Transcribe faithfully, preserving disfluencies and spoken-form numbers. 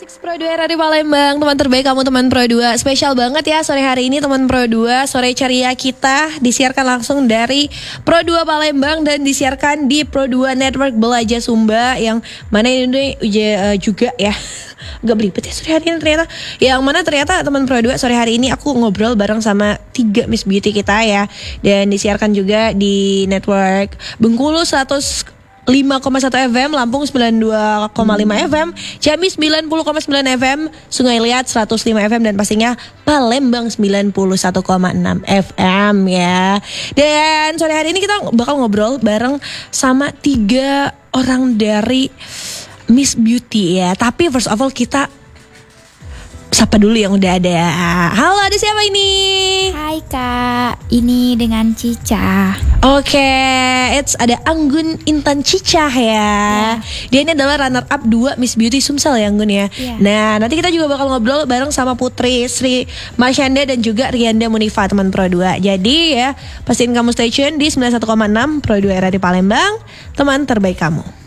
Mix Pro dua R A di Palembang, teman terbaik kamu teman Pro dua. Spesial banget ya sore hari ini teman Pro dua. Sore ceria kita disiarkan langsung dari Pro dua Palembang dan disiarkan di Pro dua Network Belaja Sumba, yang mana ini juga ya gak belibet ya sore hari ini ternyata. Yang mana ternyata teman Pro dua sore hari ini aku ngobrol bareng sama tiga Miss Beauty kita ya. Dan disiarkan juga di network Bengkulu seratus lima koma satu F M, Lampung sembilan puluh dua koma lima F M, Jambi sembilan puluh koma sembilan F M, Sungai Liat seratus lima F M, dan pastinya Palembang sembilan puluh satu koma enam F M ya. Dan sore hari ini kita bakal ngobrol bareng sama tiga orang dari Miss Beauty ya. Tapi first of all kita sapa dulu yang udah ada. Halo, ada siapa ini? Hai Kak, ini dengan Cica. Oke, okay, it's ada Anggun Intan Cica ya. Yeah. Dia ini adalah runner up dua Miss Beauty Sumsel ya Anggun ya. Yeah. Nah, nanti kita juga bakal ngobrol bareng sama Putri Sri Masyanda dan juga Rianda Munifa teman Pro dua. Jadi ya, pastiin kamu stay tune di sembilan puluh satu koma enam Pro dua R A di Palembang, teman terbaik kamu.